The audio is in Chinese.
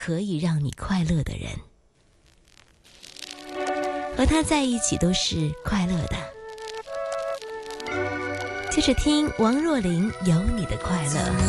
可以让你快乐的人，和他在一起都是快乐的。接着听王若琳《有你的快乐》。